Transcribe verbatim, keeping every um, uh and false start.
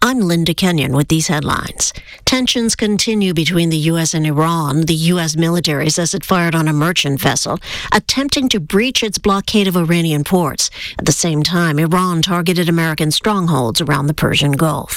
I'm Linda Kenyon with these headlines. Tensions continue between the U S and Iran. The U S military says it fired on a merchant vessel, attempting to breach its blockade of Iranian ports. At the same time, Iran targeted American strongholds around the Persian Gulf.